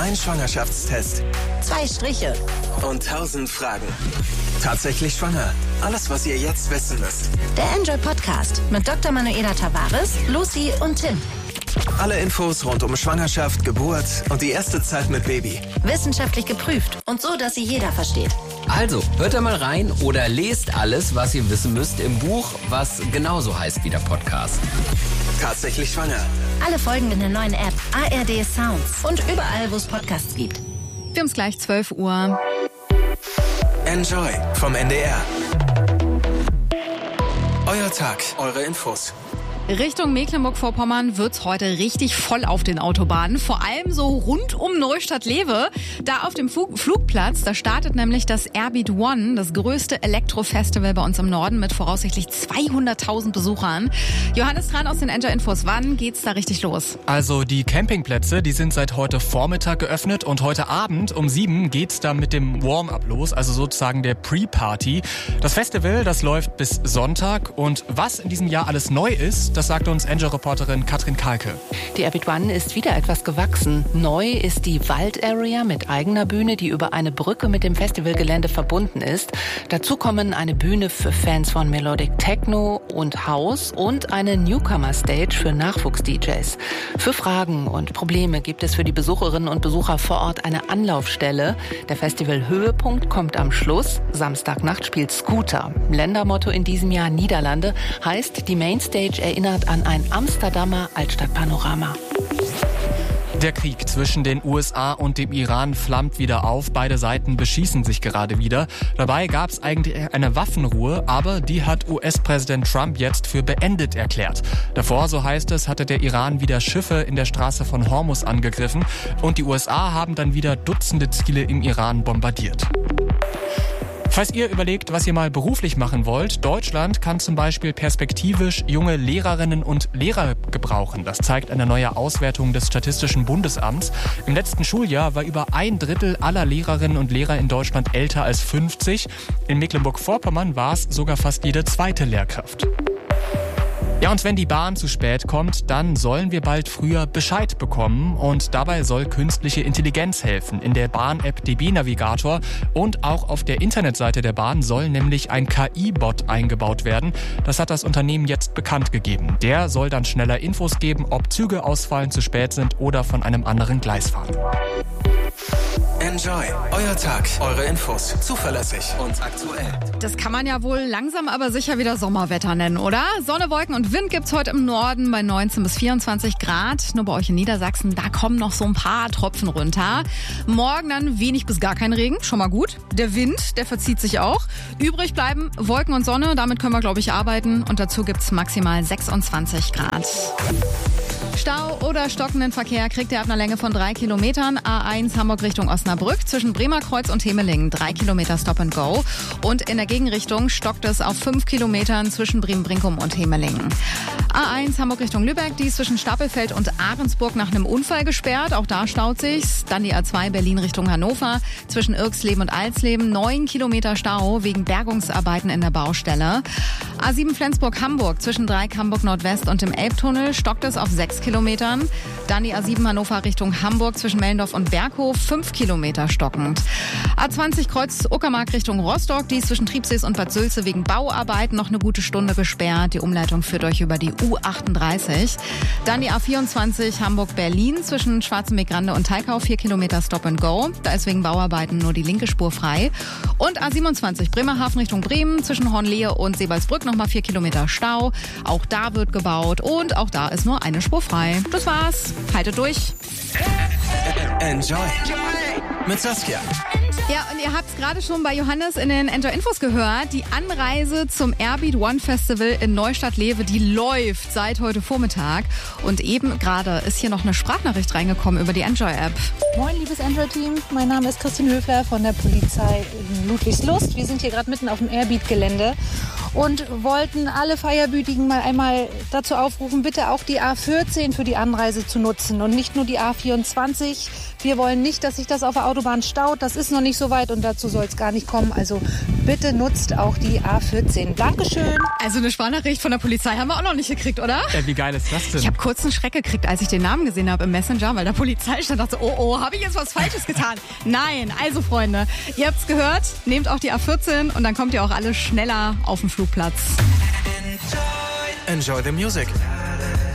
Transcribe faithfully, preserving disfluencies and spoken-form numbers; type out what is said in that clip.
Ein Schwangerschaftstest. Zwei Striche. Und tausend Fragen. Tatsächlich schwanger. Alles, was ihr jetzt wissen müsst. Der Enjoy Podcast mit Doktor Manuela Tavares, Lucy und Tim. Alle Infos rund um Schwangerschaft, Geburt und die erste Zeit mit Baby. Wissenschaftlich geprüft und so, dass sie jeder versteht. Also, hört da mal rein oder lest alles, was ihr wissen müsst im Buch, was genauso heißt wie der Podcast. Tatsächlich schwanger. Alle Folgen in der neuen App A R D Sounds und überall, wo es Podcasts gibt. Wir haben es gleich zwölf Uhr. Enjoy vom N D R. Euer Tag, eure Infos. Richtung Mecklenburg-Vorpommern wird's heute richtig voll auf den Autobahnen. Vor allem so rund um Neustadt-Lewe. Da auf dem Flug- Flugplatz, da startet nämlich das Airbeat One, das größte Elektro-Festival bei uns im Norden mit voraussichtlich zweihunderttausend Besuchern. Johannes Tran aus den Enjoy Infos. Wann geht's da richtig los? Also die Campingplätze, die sind seit heute Vormittag geöffnet und heute Abend um sieben geht's dann mit dem Warm-up los, also sozusagen der Pre-Party. Das Festival, das läuft bis Sonntag und was in diesem Jahr alles neu ist, das sagte uns Enjoy-Reporterin Katrin Kalke. Die Airbeat One ist wieder etwas gewachsen. Neu ist die Wald-Area mit eigener Bühne, die über eine Brücke mit dem Festivalgelände verbunden ist. Dazu kommen eine Bühne für Fans von Melodic Techno und House und eine Newcomer-Stage für Nachwuchs-D Js. Für Fragen und Probleme gibt es für die Besucherinnen und Besucher vor Ort eine Anlaufstelle. Der Festival-Höhepunkt kommt am Schluss. Samstagnacht spielt Scooter. Ländermotto in diesem Jahr Niederlande heißt, die Mainstage erinnert an ein Amsterdamer Altstadtpanorama. Der Krieg zwischen den U S A und dem Iran flammt wieder auf. Beide Seiten beschießen sich gerade wieder. Dabei gab es eigentlich eine Waffenruhe, aber die hat U S-Präsident Trump jetzt für beendet erklärt. Davor, so heißt es, hatte der Iran wieder Schiffe in der Straße von Hormuz angegriffen und die U S A haben dann wieder Dutzende Ziele im Iran bombardiert. Falls ihr überlegt, was ihr mal beruflich machen wollt, Deutschland kann zum Beispiel perspektivisch junge Lehrerinnen und Lehrer gebrauchen. Das zeigt eine neue Auswertung des Statistischen Bundesamts. Im letzten Schuljahr war über ein Drittel aller Lehrerinnen und Lehrer in Deutschland älter als fünfzig. In Mecklenburg-Vorpommern war es sogar fast jede zweite Lehrkraft. Ja, und wenn die Bahn zu spät kommt, dann sollen wir bald früher Bescheid bekommen. Und dabei soll künstliche Intelligenz helfen. In der Bahn-App D B Navigator und auch auf der Internetseite der Bahn soll nämlich ein K I-Bot eingebaut werden. Das hat das Unternehmen jetzt bekannt gegeben. Der soll dann schneller Infos geben, ob Züge ausfallen, zu spät sind oder von einem anderen Gleis fahren. Enjoy, euer Tag, eure Infos, zuverlässig und aktuell. Das kann man ja wohl langsam aber sicher wieder Sommerwetter nennen, oder? Sonne, Wolken und Wind gibt's heute im Norden bei neunzehn bis vierundzwanzig Grad. Nur bei euch in Niedersachsen, da kommen noch so ein paar Tropfen runter. Morgen dann wenig bis gar kein Regen, schon mal gut. Der Wind, der verzieht sich auch. Übrig bleiben Wolken und Sonne, damit können wir, glaube ich, arbeiten. Und dazu gibt's maximal sechsundzwanzig Grad. Stau oder stockenden Verkehr kriegt ihr ab einer Länge von drei Kilometern. A eins Hamburg Richtung Osnabrück zwischen Bremerkreuz und Hemelingen. Drei Kilometer Stop and Go. Und in der Gegenrichtung stockt es auf fünf Kilometern zwischen Bremen-Brinkum und Hemelingen. A eins Hamburg Richtung Lübeck, die ist zwischen Stapelfeld und Ahrensburg nach einem Unfall gesperrt. Auch da staut sich's. Dann die A zwei Berlin Richtung Hannover zwischen Irksleben und Alsleben. Neun Kilometer Stau wegen Bergungsarbeiten in der Baustelle. A sieben Flensburg Hamburg zwischen Dreieck Hamburg Nordwest und dem Elbtunnel stockt es auf sechs Kilometern. Dann die A sieben Hannover Richtung Hamburg zwischen Mellendorf und Berghof, fünf Kilometer stockend. A zwanzig Kreuz Uckermark Richtung Rostock, die ist zwischen Triebsees und Bad Sülze wegen Bauarbeiten noch eine gute Stunde gesperrt. Die Umleitung führt euch über die U achtunddreißig. Dann die A vierundzwanzig Hamburg-Berlin zwischen Schwarzenbeck-Grande und Teikau, vier Kilometer Stop and Go. Da ist wegen Bauarbeiten nur die linke Spur frei. Und A siebenundzwanzig Bremerhaven Richtung Bremen zwischen Hornlehe und Seebalsbrück nochmal vier Kilometer Stau. Auch da wird gebaut und auch da ist nur eine Spur frei. Das war's. Haltet durch. Enjoy. Mit Saskia. Ja, und ihr habt es gerade schon bei Johannes in den Enjoy Infos gehört. Die Anreise zum Airbeat One Festival in Neustadt-Lewe, die läuft seit heute Vormittag. Und eben gerade ist hier noch eine Sprachnachricht reingekommen über die Enjoy-App. Moin, liebes Enjoy-Team. Mein Name ist Christine Höfler von der Polizei in Ludwigslust. Wir sind hier gerade mitten auf dem Airbeat-Gelände. und wollten alle Feierbütigen mal einmal dazu aufrufen, bitte auch die A vierzehn für die Anreise zu nutzen und nicht nur die A vierundzwanzig. Wir wollen nicht, dass sich das auf der Autobahn staut. Das ist noch nicht so weit und dazu soll es gar nicht kommen. Also bitte nutzt auch die A vierzehn. Dankeschön. Also eine Sprachnachricht von der Polizei haben wir auch noch nicht gekriegt, oder? Ja, wie geil ist das denn? Ich habe kurz einen Schreck gekriegt, als ich den Namen gesehen habe im Messenger, weil der Polizei stand und dachte, oh, oh, habe ich jetzt was Falsches getan? Nein, also Freunde, ihr habt's gehört, nehmt auch die A vierzehn und dann kommt ihr auch alle schneller auf den Flugplatz. Enjoy the music.